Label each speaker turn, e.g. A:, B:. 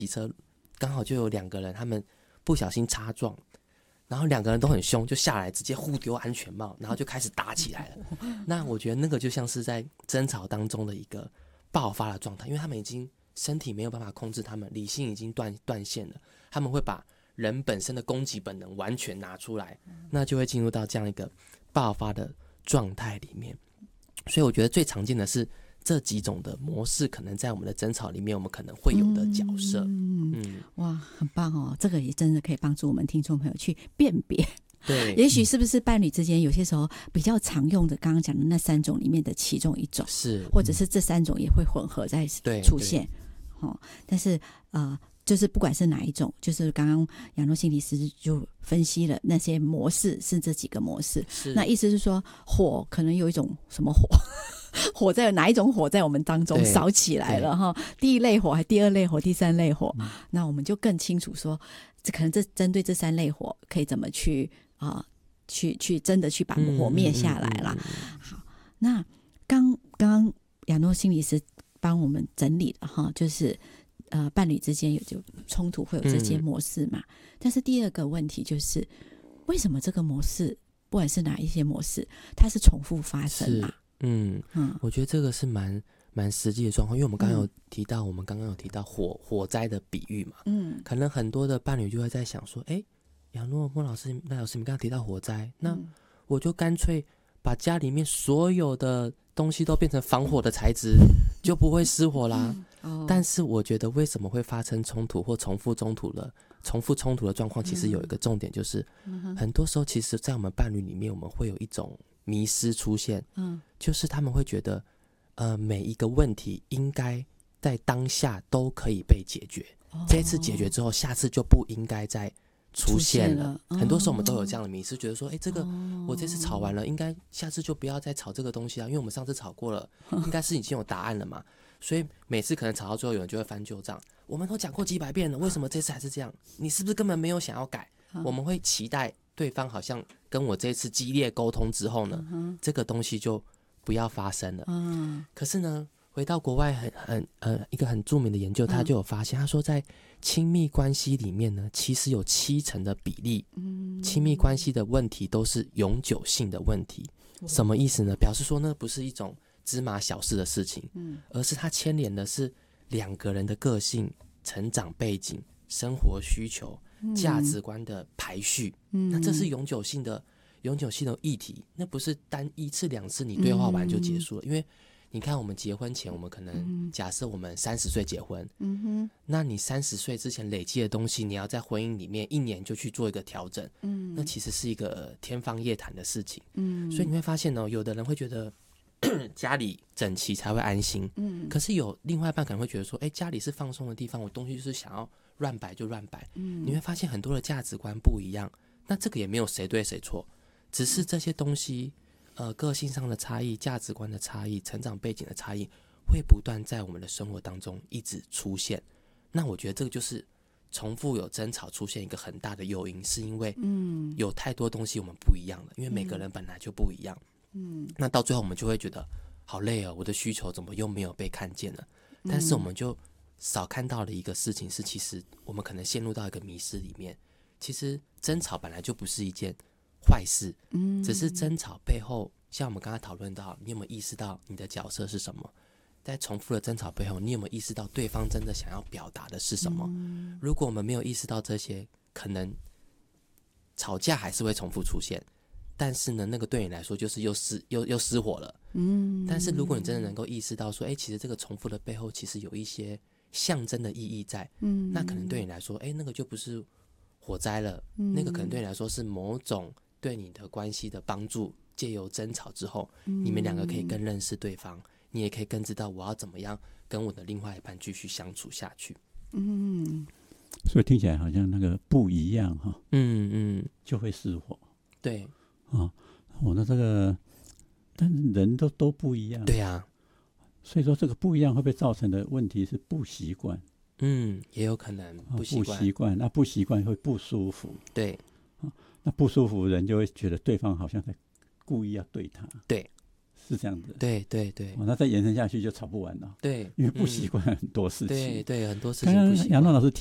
A: 骑车刚好就有2个人，他们不小心擦撞，然后2个人都很凶，就下来直接互丢安全帽，然后就开始打起来了。那我觉得那个就像是在争吵当中的一个爆发的状态，因为他们已经身体没有办法控制他们，理性已经断线了，他们会把人本身的攻击本能完全拿出来，那就会进入到这样一个爆发的状态里面。所以我觉得最常见的是这几种的模式，可能在我们的争吵里面我们可能会有的角色。
B: 哇，很棒哦，这个也真的可以帮助我们听众朋友去辨别。
A: 对，
B: 也许是不是伴侣之间有些时候比较常用的刚刚讲的那3种里面的其中一种，
A: 是，
B: 或者是这3种也会混合在出现。但是就是不管是哪一种，就是刚刚亚诺心理师就分析了那些模式是这几个模式。那意思是说，火可能有一种什么火火在哪一种火在我们当中烧起来了哈？第一类火还第2类火第3类火，那我们就更清楚说，这可能这针对这3类火可以怎么去去真的去把火灭下来啦。好，那刚刚亚诺心理师帮我们整理了哈，就是伴侣之间有就冲突会有这些模式嘛。但是第2个问题就是，为什么这个模式不管是哪一些模式，它是重复发生嘛？
A: 我觉得这个是蛮实际的状况，因为我们刚刚有提到火灾的比喻嘛，可能很多的伴侣就会在想说，亚诺莫老师赖老师，你刚刚提到火灾，那我就干脆把家里面所有的东西都变成防火的材质，就不会失火啦。但是我觉得为什么会发生冲突或重复冲突的状况，其实有一个重点，就是很多时候其实在我们伴侣里面，我们会有一种迷失出现，就是他们会觉得每一个问题应该在当下都可以被解决，这一次解决之后下次就不应该再出现了。很多时候我们都有这样的迷思，觉得说这个我这次吵完了，应该下次就不要再吵这个东西啊，因为我们上次吵过了，应该是已经有答案了嘛。所以每次可能吵到最后，有人就会翻旧账，我们都讲过几百遍了，为什么这次还是这样？你是不是根本没有想要改？我们会期待对方好像跟我这次激烈沟通之后呢，这个东西就不要发生了。可是呢，回到国外一个很著名的研究，他就有发现，他说在亲密关系里面呢，其实有70%的比例，亲密关系的问题都是永久性的问题。什么意思呢？表示说那不是一种芝麻小事的事情，而是它牵连的是2个人的个性、成长背景、生活需求、价值观的排序。那这是永久性的议题，那不是单1次2次你对话完就结束了。因为你看我们结婚前，我们可能假设我们30岁结婚，那你30岁之前累积的东西，你要在婚姻里面1年就去做一个调整，那其实是一个天方夜谭的事情。所以你会发现有的人会觉得家里整齐才会安心，可是有另外一半可能会觉得说，家里是放松的地方，我东西就是想要乱摆就乱摆。你会发现很多的价值观不一样，那这个也没有谁对谁错，只是这些东西个性上的差异、价值观的差异、成长背景的差异会不断在我们的生活当中一直出现。那我觉得这个就是重复有争吵出现一个很大的诱因，是因为有太多东西我们不一样了，因为每个人本来就不一样。那到最后我们就会觉得好累哦，我的需求怎么又没有被看见了？但是我们就少看到了一个事情是，其实我们可能陷入到一个迷思里面。其实争吵本来就不是一件坏事，只是争吵背后，像我们刚才讨论到，你有没有意识到你的角色是什么？在重复的争吵背后，你有没有意识到对方真的想要表达的是什么？如果我们没有意识到这些，可能吵架还是会重复出现，但是呢，那个对你来说就是又失火了。但是如果你真的能够意识到说，其实这个重复的背后其实有一些象征的意义在，那可能对你来说，那个就不是火灾了，那个可能对你来说是某种对你的关系的帮助。借由争吵之后，你们2个可以更认识对方，你也可以更知道我要怎么样跟我的另外一半继续相处下去。
C: 所以听起来好像那个不一样哈，就会失火。
A: 对
C: 那这个，但是人都不一样。
A: 对啊，
C: 所以说这个不一样会不会造成的问题是不习惯？
A: 也有可能不习
C: 惯，那不习惯会不舒服。
A: 对，
C: 那不舒服人就会觉得对方好像在故意要对他。
A: 对，
C: 是这样子。
A: 对对对，
C: 那再延伸下去就吵不完了。
A: 对，
C: 因为不习惯很多事情。
A: 对对，很多事情不习惯。
C: 刚刚杨诺老师